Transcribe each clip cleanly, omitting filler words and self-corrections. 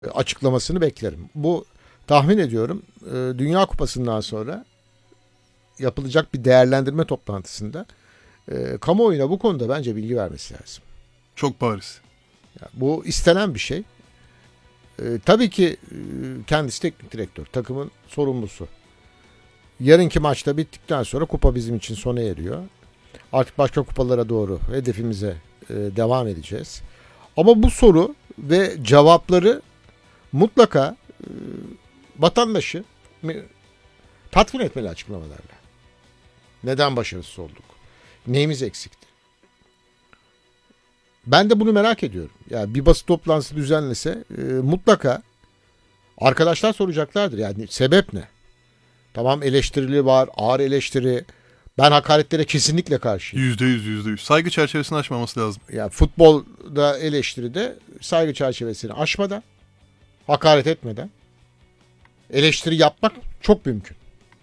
açıklamasını beklerim. Bu tahmin ediyorum Dünya Kupası'ndan sonra yapılacak bir değerlendirme toplantısında kamuoyuna bu konuda bence bilgi vermesi lazım. Çok bariz. Yani bu istenen bir şey. Tabii ki kendisi teknik direktör, takımın sorumlusu. Yarınki maçta bittikten sonra kupa bizim için sona eriyor. Artık başka kupalara doğru hedefimize devam edeceğiz. Ama bu soru ve cevapları mutlaka vatandaşı tatmin etmeli açıklamalarla. Neden başarısız olduk? Neyimiz eksikti? Ben de bunu merak ediyorum. Yani bir basın toplantısı düzenlese mutlaka arkadaşlar soracaklardır. Yani sebep ne? Tamam, eleştirili var, ağır eleştiri. Ben hakaretlere kesinlikle karşıyım. %100. Saygı çerçevesini aşmaması lazım. Yani futbolda eleştiride saygı çerçevesini aşmadan, hakaret etmeden eleştiri yapmak çok mümkün.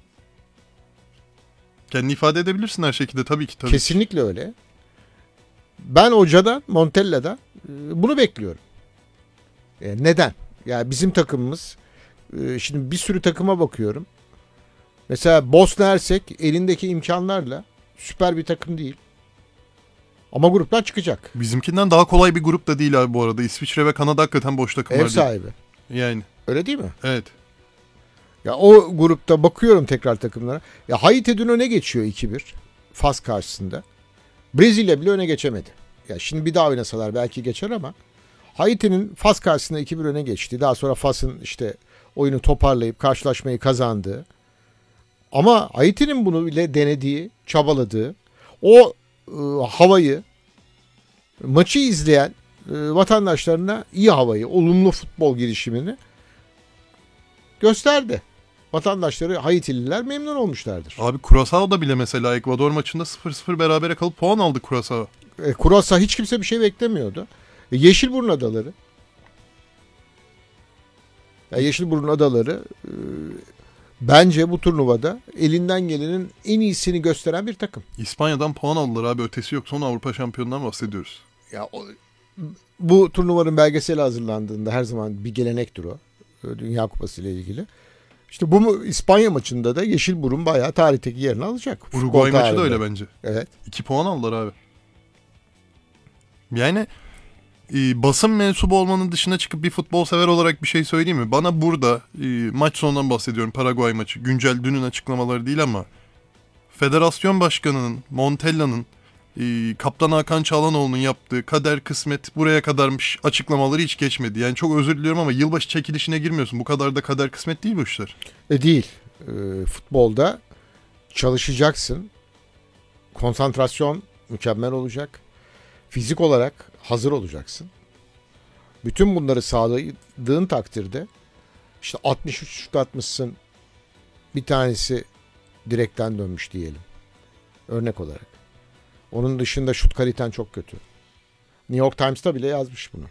Kendini ifade edebilirsin her şekilde tabii ki. Kesinlikle öyle. Ben hocadan, Montella'dan bunu bekliyorum. Neden? Yani bizim takımımız, şimdi bir sürü takıma bakıyorum. Mesela Bosna Hersek elindeki imkanlarla süper bir takım değil. Ama gruptan çıkacak. Bizimkinden daha kolay bir grup da değil abi bu arada. İsviçre ve Kanada hakikaten boş takımlar Ev sahibi. değil. Yani. Öyle değil mi? Evet. Ya o grupta bakıyorum tekrar takımlara. Ya Haiti dün öne geçiyor 2-1 Fas karşısında. Brezilya bile öne geçemedi. Ya şimdi bir daha oynasalar belki geçer ama Haiti'nin Fas karşısında 2-1 öne geçti. Daha sonra Fas'ın işte oyunu toparlayıp karşılaşmayı kazandığı. Ama Haiti'nin bunu bile denediği, çabaladığı o havayı, maçı izleyen vatandaşlarına iyi havayı, olumlu futbol girişimini gösterdi. Vatandaşları, Haitililer memnun olmuşlardır. Abi Curaçao'da bile mesela Ekvador maçında 0-0 berabere kalıp puan aldı Curaçao. Curaçao hiç kimse bir şey beklemiyordu. Yeşilburnu Adaları. Yeşilburnu Adaları bence bu turnuvada elinden gelenin en iyisini gösteren bir takım. İspanya'dan puan aldılar abi, ötesi yok. Son Avrupa şampiyonundan bahsediyoruz. Ya bu turnuvanın belgeseli hazırlandığında her zaman bir gelenektir o. Dünya Kupası ile ilgili. İşte bu İspanya maçında da Yeşilburun bayağı tarihteki yerini alacak. Uruguay maçı da öyle bence. Evet. 2 puan aldılar abi. Yani basın mensubu olmanın dışına çıkıp bir futbol sever olarak bir şey söyleyeyim mi? Bana burada maç sonundan bahsediyorum, Paraguay maçı. Güncel dünün açıklamaları değil ama Federasyon Başkanı'nın, Montella'nın, Kaptan Hakan Çalhanoğlu'nun yaptığı kader kısmet buraya kadarmış açıklamaları hiç geçmedi. Yani çok özür diliyorum ama yılbaşı çekilişine girmiyorsun. Bu kadar da kader kısmet değil bu işler. Değil. Futbolda çalışacaksın. Konsantrasyon mükemmel olacak. Fizik olarak hazır olacaksın. Bütün bunları sağladığın takdirde işte 63 şut atmışsın. Bir tanesi direkten dönmüş diyelim. Örnek olarak. Onun dışında şut kaliten çok kötü. New York Times'ta bile yazmış bunu.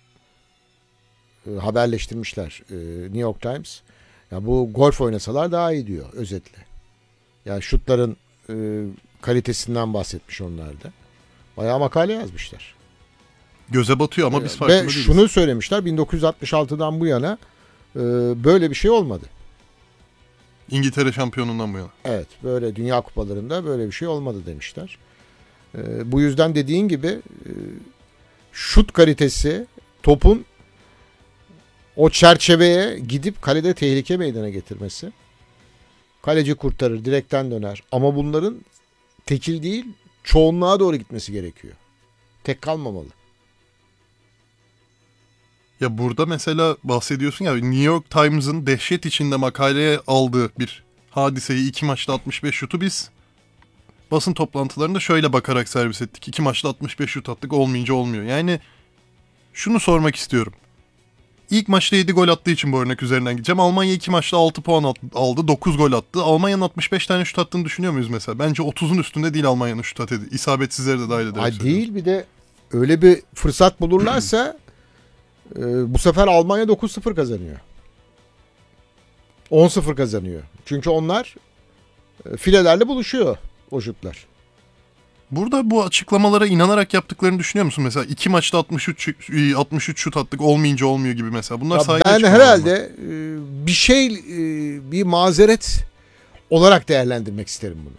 Haberleştirmişler New York Times. Ya bu golf oynasalar daha iyi diyor özetle. Yani şutların kalitesinden bahsetmiş onlar da. Bayağı makale yazmışlar. Göze batıyor ama biz farkında değiliz. Ve şunu söylemişler, 1966'dan bu yana böyle bir şey olmadı. İngiltere şampiyonundan bu yana. Evet, böyle Dünya Kupalarında böyle bir şey olmadı demişler. Bu yüzden dediğin gibi şut kalitesi, topun o çerçeveye gidip kalede tehlike meydana getirmesi. Kaleci kurtarır, direkten döner. Ama bunların tekil değil, çoğunluğa doğru gitmesi gerekiyor. Tek kalmamalı. Ya burada mesela bahsediyorsun ya, New York Times'ın dehşet içinde makaleye aldığı bir hadiseyi, 2 maçta 65 şutu biz basın toplantılarında şöyle bakarak servis ettik. 2 maçta 65 şut attık, olmayınca olmuyor. Yani şunu sormak istiyorum. İlk maçta 7 gol attığı için bu örnek üzerinden gideceğim. Almanya 2 maçta 6 puan aldı, 9 gol attı. Almanya'nın 65 tane şut attığını düşünüyor muyuz mesela? Bence 30'un üstünde değil Almanya'nın şut attığı. İsabetsizleri de dahil ederek söylüyorum. Değil, bir de öyle bir fırsat bulurlarsa bu sefer Almanya 9-0 kazanıyor. 10-0 kazanıyor. Çünkü onlar filelerle buluşuyor o şutlar. Burada bu açıklamalara inanarak yaptıklarını düşünüyor musun? Mesela 2 maçta 63 şut attık, olmayınca olmuyor gibi mesela. Bunlar Ya sahaya ben çıkmıyor herhalde bir mazeret olarak değerlendirmek isterim bunu.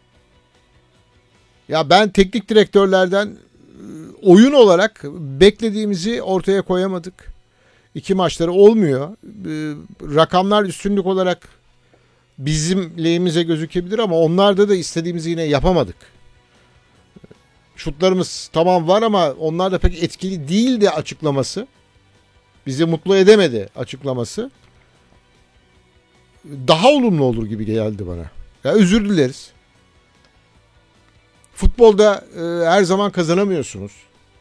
Ya ben teknik direktörlerden oyun olarak beklediğimizi ortaya koyamadık. 2 maçları olmuyor. Rakamlar üstünlük olarak bizim lehimize gözükebilir ama onlarda da istediğimizi yine yapamadık. Şutlarımız tamam var ama onlar da pek etkili değildi açıklaması. Bizi mutlu edemedi açıklaması. Daha olumlu olur gibi geldi bana. Ya özür dileriz. Futbolda her zaman kazanamıyorsunuz.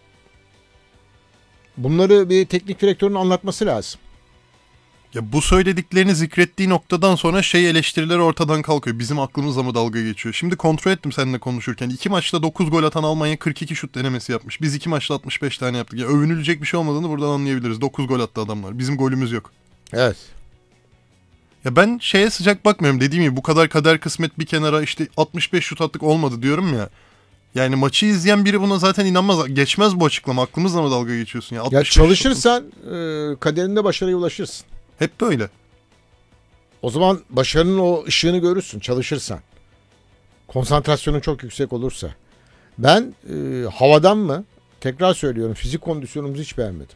Bunları bir teknik direktörün anlatması lazım. Ya bu söylediklerini zikrettiği noktadan sonra eleştirileri ortadan kalkıyor. Bizim aklımızla mı dalga geçiyor? Şimdi kontrol ettim seninle konuşurken. 2 maçta 9 gol atan Almanya 42 şut denemesi yapmış. Biz 2 maçta 65 tane yaptık. Ya övünülecek bir şey olmadığını buradan anlayabiliriz. 9 gol attı adamlar. Bizim golümüz yok. Evet. Ya ben sıcak bakmıyorum. Dediğim gibi bu kadar kader kısmet bir kenara, işte 65 şut attık olmadı diyorum ya. Yani maçı izleyen biri buna zaten inanmaz. Geçmez bu açıklama. Aklımızla mı dalga geçiyorsun ya? Ya çalışırsan kaderinde başarıya ulaşırsın. Hep böyle. O zaman başarının o ışığını görürsün çalışırsan. Konsantrasyonun çok yüksek olursa. Ben havadan mı? Tekrar söylüyorum, fizik kondisyonumuzu hiç beğenmedim.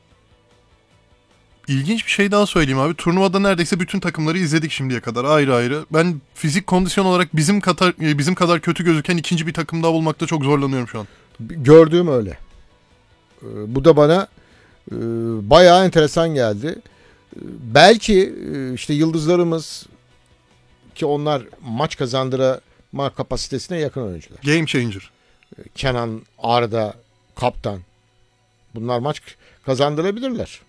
İlginç bir şey daha söyleyeyim abi. Turnuvada neredeyse bütün takımları izledik şimdiye kadar ayrı ayrı. Ben fizik kondisyon olarak bizim kadar kötü gözüken ikinci bir takım daha bulmakta çok zorlanıyorum şu an. Gördüğüm öyle. Bu da bana bayağı enteresan geldi. Belki işte yıldızlarımız, ki onlar maç kazandırma kapasitesine yakın oyuncular. Game changer. Kenan, Arda, kaptan. Bunlar maç kazandırabilirler.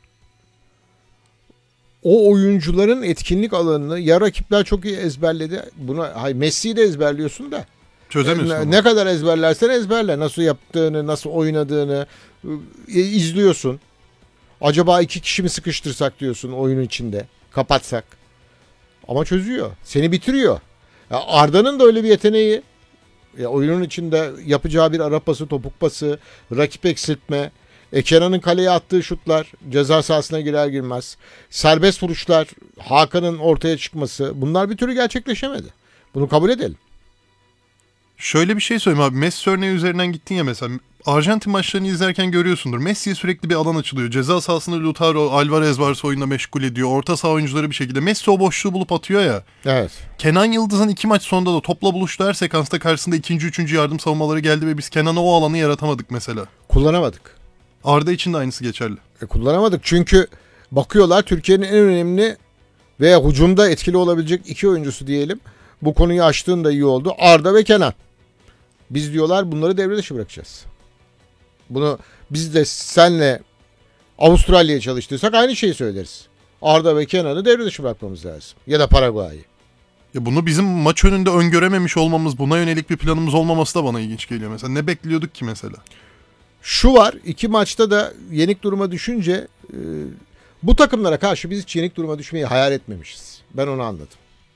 O oyuncuların etkinlik alanını ya rakipler çok iyi ezberledi. Messi'yi de ezberliyorsun da. Çözemiyorsun. Ne kadar ezberlersen ezberle. Nasıl yaptığını, nasıl oynadığını izliyorsun. Acaba 2 kişi mi sıkıştırsak diyorsun oyunun içinde. Kapatsak. Ama çözüyor. Seni bitiriyor. Ya Arda'nın da öyle bir yeteneği. Oyunun içinde yapacağı bir ara pası, topuk pası, rakip eksiltme. Kenan'ın kaleye attığı şutlar, ceza sahasına girer girmez. Serbest vuruşlar, Hakan'ın ortaya çıkması. Bunlar bir türlü gerçekleşemedi. Bunu kabul edelim. Şöyle bir şey söyleyeyim abi. Messi örneği üzerinden gittin ya mesela. Arjantin maçlarını izlerken görüyorsundur. Messi'ye sürekli bir alan açılıyor. Ceza sahasında Lautaro, Alvarez varsa oyunda meşgul ediyor. Orta saha oyuncuları bir şekilde. Messi o boşluğu bulup atıyor ya. Evet. Kenan Yıldız'ın 2 maç sonunda da topla buluştuğu her sekansta karşısında ikinci, üçüncü yardım savunmaları geldi ve biz Kenan'a o alanı yaratamadık mesela. Kullanamadık. Arda için de aynısı geçerli. Kullanamadık çünkü bakıyorlar Türkiye'nin en önemli veya hücumda etkili olabilecek 2 oyuncusu diyelim. Bu konuyu açtığın da iyi oldu. Arda ve Kenan. Biz diyorlar bunları devre dışı bırakacağız. Bunu biz de senle Avustralya'ya çalıştıysak aynı şeyi söyleriz. Arda ve Kenan'ı devre dışı bırakmamız lazım. Ya da Paraguay'ı. Ya bunu bizim maç önünde öngörememiş olmamız, buna yönelik bir planımız olmaması da bana ilginç geliyor mesela. Ne bekliyorduk ki mesela? Şu var, 2 maçta da yenik duruma düşünce bu takımlara karşı biz hiç yenik duruma düşmeyi hayal etmemişiz. Ben onu anladım.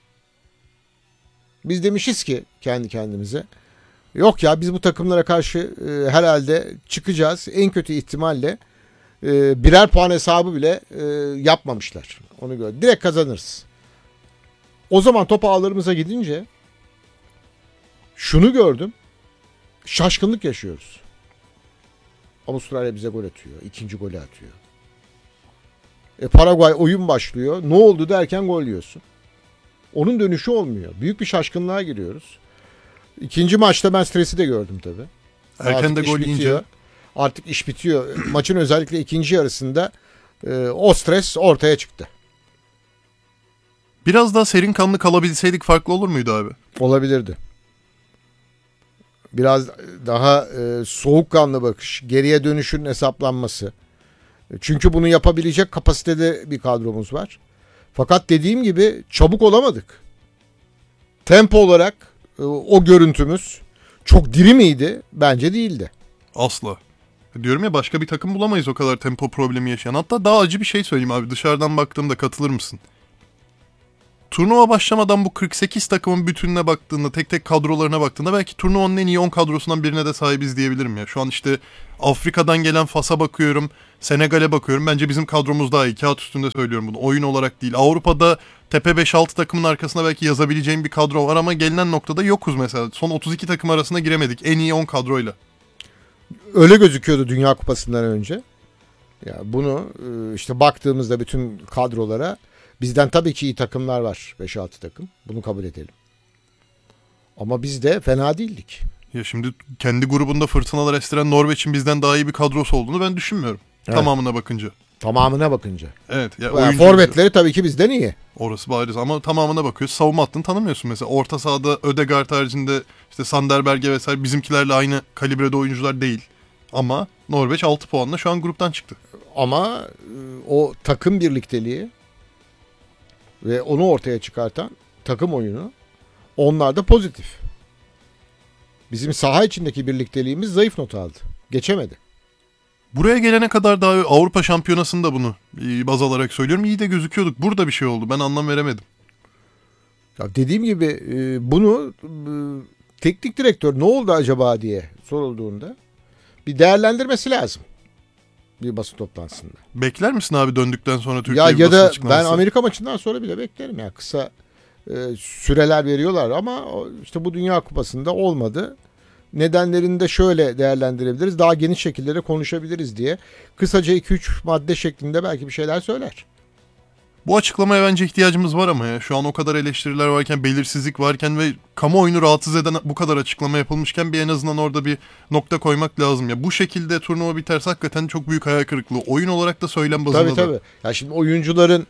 Biz demişiz ki kendi kendimize, yok ya biz bu takımlara karşı herhalde çıkacağız. En kötü ihtimalle birer puan hesabı bile yapmamışlar. Onu gör. Direkt kazanırız. O zaman top ağlarımıza gidince şunu gördüm. Şaşkınlık yaşıyoruz. Avustralya bize gol atıyor. İkinci golü atıyor. Paraguay oyun başlıyor. Ne oldu derken gol yiyorsun. Onun dönüşü olmuyor. Büyük bir şaşkınlığa giriyoruz. İkinci maçta ben stresi de gördüm tabii. Erken de gol yiyince. Artık iş bitiyor. Maçın özellikle ikinci yarısında o stres ortaya çıktı. Biraz daha serin kanlı kalabilseydik farklı olur muydu abi? Olabilirdi. Biraz daha soğukkanlı bakış, geriye dönüşün hesaplanması. Çünkü bunu yapabilecek kapasitede bir kadromuz var. Fakat dediğim gibi çabuk olamadık. Tempo olarak o görüntümüz çok diri miydi? Bence değildi. Asla. Diyorum ya, başka bir takım bulamayız o kadar tempo problemi yaşayan. Hatta daha acı bir şey söyleyeyim abi. Dışarıdan baktığımda katılır mısın? turnuva başlamadan bu 48 takımın bütününe baktığında, tek tek kadrolarına baktığında belki turnuvanın en iyi 10 kadrosundan birine de sahibiz diyebilirim ya. Şu an işte Afrika'dan gelen Fas'a bakıyorum, Senegal'e bakıyorum. Bence bizim kadromuz daha iyi. Kağıt üstünde söylüyorum bunu. Oyun olarak değil. Avrupa'da tepe 5-6 takımın arkasında belki yazabileceğim bir kadro var ama gelinen noktada yokuz mesela. Son 32 takım arasına giremedik en iyi 10 kadroyla. Öyle gözüküyordu Dünya Kupası'ndan önce. Ya bunu işte baktığımızda bütün kadrolara bizden tabii ki iyi takımlar var. 5-6 takım. Bunu kabul edelim. Ama biz de fena değildik. Ya şimdi kendi grubunda fırtınalar estiren Norveç'in bizden daha iyi bir kadrosu olduğunu ben düşünmüyorum. Evet. Tamamına bakınca. Tamamına bakınca. Evet. Ya Yani forvetleri tabii ki bizden iyi. Orası bariz ama tamamına bakıyorsun. Savunma hattını tanımıyorsun mesela. Orta sahada Ødegaard haricinde işte Sanderberge vesaire bizimkilerle aynı kalibrede oyuncular değil. Ama Norveç 6 puanla şu an gruptan çıktı. Ama o takım birlikteliği ve onu ortaya çıkartan takım oyunu onlarda pozitif. Bizim saha içindeki birlikteliğimiz zayıf not aldı. Geçemedi. Buraya gelene kadar daha Avrupa Şampiyonası'nda bunu baz alarak söylüyorum. İyi de gözüküyorduk. Burada bir şey oldu. Ben anlam veremedim. Ya dediğim gibi bunu teknik direktör ne oldu acaba diye sorulduğunda bir değerlendirmesi lazım. Bir basın toplantısında. Bekler misin abi döndükten sonra Türkiye Ya basın da açıklaması? ben Amerika maçından sonra bile beklerim ya. Kısa süreler veriyorlar ama işte bu Dünya Kupası'nda olmadı. Nedenlerini de şöyle değerlendirebiliriz. Daha geniş şekillere konuşabiliriz diye. Kısaca 2-3 madde şeklinde belki bir şeyler söyler. Bu açıklamaya bence ihtiyacımız var ama ya. Şu an o kadar eleştiriler varken, belirsizlik varken ve kamuoyunu rahatsız eden bu kadar açıklama yapılmışken bir en azından orada bir nokta koymak lazım. Ya bu şekilde turnuva biterse hakikaten çok büyük hayal kırıklığı. Oyun olarak da söylem bazında da. Tabii. Ya şimdi oyuncuların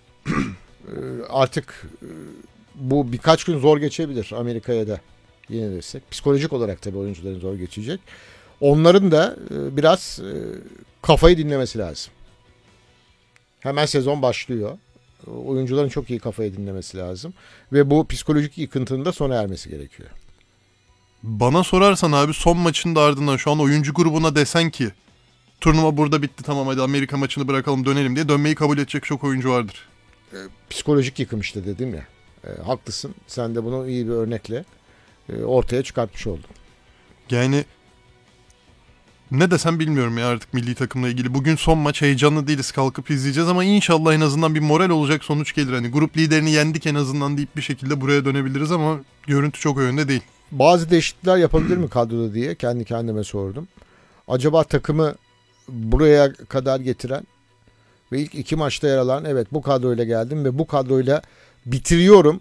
artık bu birkaç gün zor geçebilir Amerika'ya da yenilirsek. Psikolojik olarak tabii oyuncuların zor geçecek. Onların da biraz kafayı dinlemesi lazım. Hemen sezon başlıyor. Oyuncuların çok iyi kafayı dinlemesi lazım. Ve bu psikolojik yıkıntının da sona ermesi gerekiyor. Bana sorarsan abi son maçın da ardından şu an oyuncu grubuna desen ki turnuva burada bitti tamam hadi Amerika maçını bırakalım dönelim diye dönmeyi kabul edecek çok oyuncu vardır. Psikolojik yıkım işte dedim ya. Haklısın. Sen de bunu iyi bir örnekle ortaya çıkartmış oldun. Yani ne desem bilmiyorum ya artık milli takımla ilgili. Bugün son maç heyecanlı değiliz kalkıp izleyeceğiz ama inşallah en azından bir moral olacak sonuç gelir. Hani grup liderini yendik en azından deyip bir şekilde buraya dönebiliriz ama görüntü çok o yönde değil. Bazı değişiklikler yapabilir mi kadroda diye kendi kendime sordum. Acaba takımı buraya kadar getiren ve ilk 2 maçta yer alan evet bu kadroyla geldim ve bu kadroyla bitiriyorum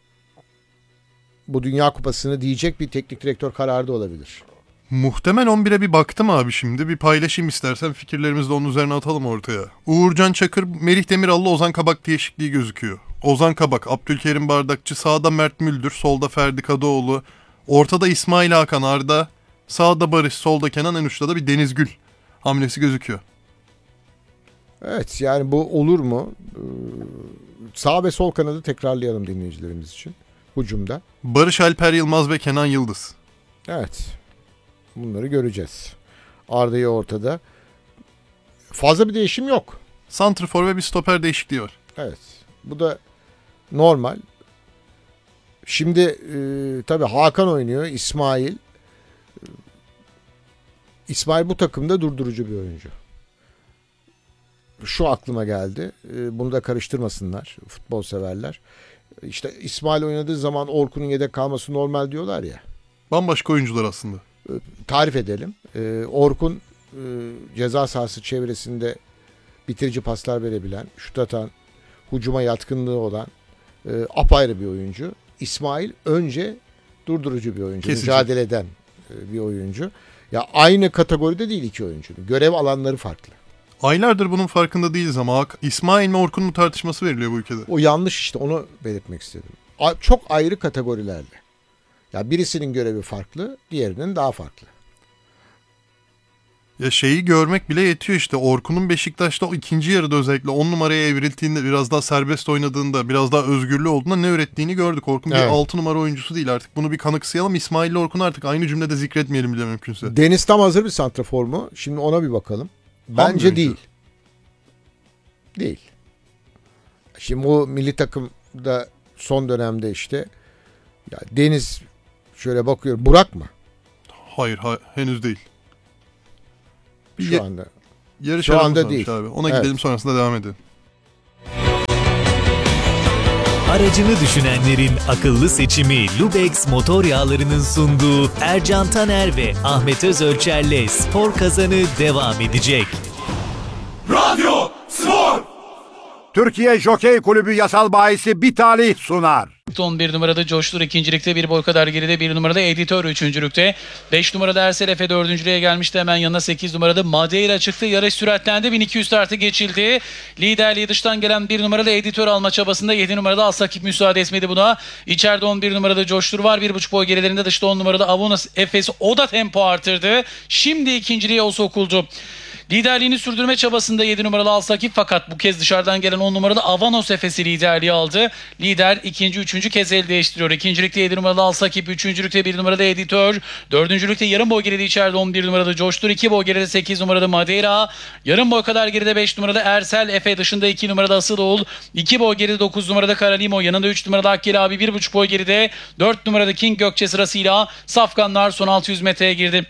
bu Dünya Kupası'nı diyecek bir teknik direktör kararı da olabilir. Muhtemel 11'e bir baktım abi şimdi. Bir paylaşayım istersen fikirlerimizi de onun üzerine atalım ortaya. Uğurcan Çakır, Merih Demiral'la Ozan Kabak değişikliği gözüküyor. Ozan Kabak, Abdülkerim Bardakçı, sağda Mert Müldür, solda Ferdi Kadıoğlu, ortada İsmail Hakan Arda, sağda Barış, solda Kenan, en uçta da bir Deniz Gül hamlesi gözüküyor. Evet yani bu olur mu? Sağ ve sol kanadı tekrarlayalım dinleyicilerimiz için. Hücumda. Barış Alper Yılmaz ve Kenan Yıldız. Evet. Bunları göreceğiz. Arda'yı ortada. Fazla bir değişim yok. Santrfor ve bir stoper değişikliği var. Evet. Bu da normal. Şimdi tabii Hakan oynuyor. İsmail. İsmail bu takımda durdurucu bir oyuncu. Şu aklıma geldi. Bunu da karıştırmasınlar futbol severler. İşte İsmail oynadığı zaman Orkun'un yedek kalması normal diyorlar ya. Bambaşka oyuncular aslında. Tarif edelim. Orkun ceza sahası çevresinde bitirici paslar verebilen, şut atan, hücuma yatkınlığı olan apayrı bir oyuncu. İsmail önce durdurucu bir oyuncu. Kesici. Mücadele eden bir oyuncu. Ya aynı kategoride değil iki oyuncunun. Görev alanları farklı. Aylardır bunun farkında değiliz ama İsmail mi Orkun mu tartışması veriliyor bu ülkede. O yanlış işte onu belirtmek istedim. Çok ayrı kategorilerde. Ya birisinin görevi farklı, diğerinin daha farklı. Ya şeyi görmek bile yetiyor işte. Orkun'un Beşiktaş'ta o ikinci yarıda özellikle 10 numaraya evrildiğinde biraz daha serbest oynadığında biraz daha özgürlüğü olduğunda ne ürettiğini gördük. Orkun bir 6 numara oyuncusu değil artık. Bunu bir kanıksayalım. İsmail ile Orkun'u artık aynı cümlede zikretmeyelim bile mümkünse. Deniz tam hazır bir santrafor mu? Şimdi ona bir bakalım. Bence değil. Değil. Şimdi bu milli takımda son dönemde işte. Ya Deniz şöyle bakıyor. Burak mı? Hayır, henüz değil. Şu anda. Yarış şu anda değil. Abi. Ona Evet. gidelim, sonrasında devam edelim. Aracını düşünenlerin akıllı seçimi Lubex Motor Yağları'nın sunduğu Ercan Taner ve Ahmet Özölçer'le Spor Kazanı devam edecek. Radyo Spor! Türkiye Jokey Kulübü yasal bahisi bir talih sunar. 11 numarada Coştur ikincilikte, bir boy kadar geride 1 numarada Editör üçüncülükte. 5 numarada Ersel Efe dördüncülüğe gelmişti, hemen yanına 8 numarada Madeira çıktı. Yarış süratlendi, 1200 startı geçildi. Liderliği dıştan gelen 1 numarada Editör alma çabasında, 7 numarada Asakip müsaade etmedi buna. İçeride 11 numarada Coştur var, 1,5 boy gerilerinde. Dışta 10 numarada Avonas Efes, o da tempo artırdı. Şimdi ikinciliğe o sokuldu. Liderliğini sürdürme çabasında 7 numaralı Alsakip, fakat bu kez dışarıdan gelen 10 numaralı Avanos Efes'i liderliği aldı. Lider ikinci, üçüncü kez el değiştiriyor. İkincilikte 7 numaralı Alsakip, üçüncülükte 1 numarada Editör, dördüncülükte yarım boy geride içeride 11 numarada Coştur, 2 boy geride 8 numarada Madeira, yarım boy kadar geride 5 numarada Ersel Efe, dışında 2 numarada Asıl Oğul, 2 boy geride 9 numarada Karalimo, yanında 3 numarada Akkeli abi, 1,5 boy geride 4 numarada King Gökçe sırasıyla Safkanlar son 600 metreye girdi.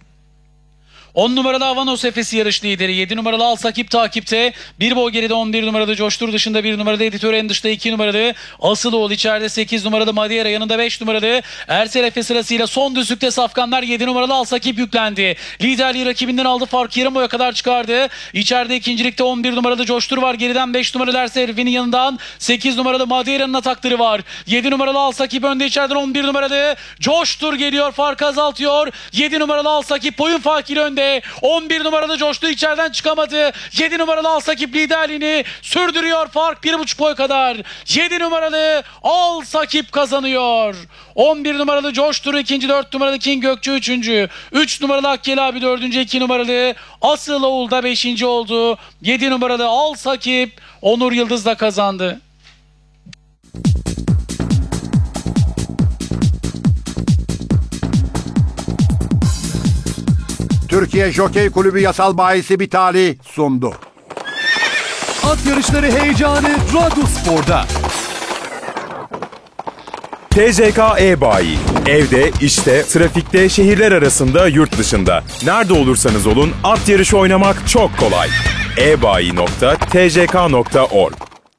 10 numaralı Avanos Efes'i yarış lideri. 7 numaralı Alsakip takipte. 1 boy geride 11 numarada Coştur, dışında 1 numarada Editör, en dışta 2 numarada Asıloğlu, içeride 8 numarada Madeira, yanında 5 numarada Ersel Efe sırasıyla son düzlükte Safkanlar. 7 numaralı Alsakip yüklendi. Liderliği rakibinden aldı. Farkı yarım boya kadar çıkardı. İçeride ikincilikte 11 numarada Coştur var. Geriden 5 numaralı Ersel Efe'nin yanından 8 numarada Madeira'nın atakları var. 7 numaralı Alsakip önde, içeriden 11 numarada Coştur geliyor. Farkı azaltıyor. 7 numaralı Alsakip boyun farkıyla önde. 11 numarada Coştu, içeriden çıkamadı. 7 numaralı Alsakip liderliğini sürdürüyor. Fark 1,5 boy kadar. 7 numaralı Alsakip kazanıyor. 11 numaralı Coştur ikinci, 4 numaralı King Gökçe üçüncü. 3 numaralı Akkeli abi dördüncü, 2 numaralı Asıl Oğul da 5. oldu. 7 numaralı Alsakip Onur Yıldız'la kazandı. Türkiye Jokey Kulübü yasal bahisi bir talih sundu. At yarışları heyecanı Radyo Spor'da. TCK E-Bayi. Evde, işte, trafikte, şehirler arasında, yurt dışında. Nerede olursanız olun at yarışı oynamak çok kolay. ebayi.tck.org.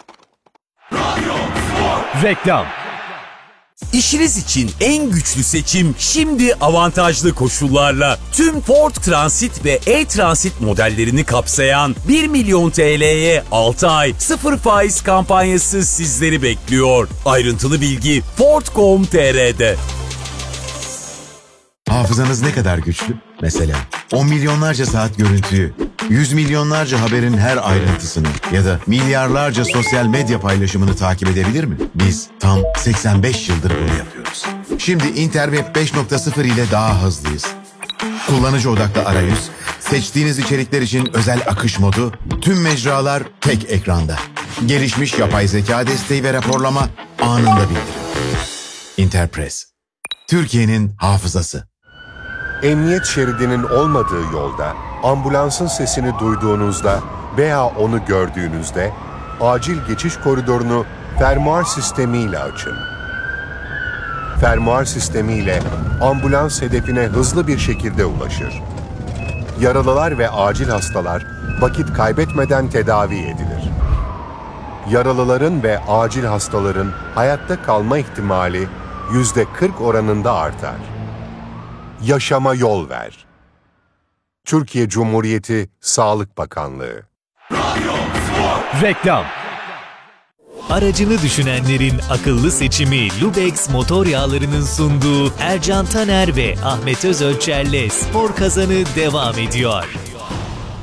Reklam. İşiniz için en güçlü seçim şimdi avantajlı koşullarla. Tüm Ford Transit ve E-Transit modellerini kapsayan 1 milyon TL'ye 6 ay 0 faiz kampanyası sizleri bekliyor. Ayrıntılı bilgi Ford.com.tr'de. Hafızanız ne kadar güçlü? Mesela 10 milyonlarca saat görüntüyü, 100 milyonlarca haberin her ayrıntısını ya da milyarlarca sosyal medya paylaşımını takip edebilir mi? Biz tam 85 yıldır bunu yapıyoruz. Şimdi Interweb 5.0 ile daha hızlıyız. Kullanıcı odaklı arayüz, seçtiğiniz içerikler için özel akış modu, tüm mecralar tek ekranda. Gelişmiş yapay zeka desteği ve raporlama anında bildirim. Interpress, Türkiye'nin hafızası. Emniyet şeridinin olmadığı yolda, ambulansın sesini duyduğunuzda veya onu gördüğünüzde acil geçiş koridorunu fermuar sistemiyle açın. Fermuar sistemiyle ambulans hedefine hızlı bir şekilde ulaşır. Yaralılar ve acil hastalar vakit kaybetmeden tedavi edilir. Yaralıların ve acil hastaların hayatta kalma ihtimali %40 oranında artar. Yaşama yol ver. Türkiye Cumhuriyeti Sağlık Bakanlığı. Reklam. Aracını düşünenlerin akıllı seçimi Lubex Motor Yağları'nın sunduğu Ercan Taner ve Ahmet Özölçer'le Spor Kazanı devam ediyor.